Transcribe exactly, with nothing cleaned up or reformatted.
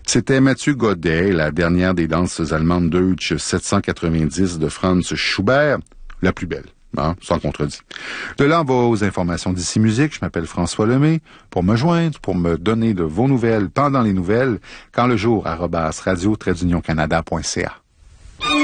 C'était Mathieu Godet, la dernière des danses allemandes Deutsch sept cent quatre-vingt-dix de Franz Schubert, la plus belle, hein, sans contredit. De là, on va aux informations d'ici musique. Je m'appelle François Lemay. Pour me joindre, pour me donner de vos nouvelles pendant les nouvelles, quand le jour, arobase radio-canada.ca.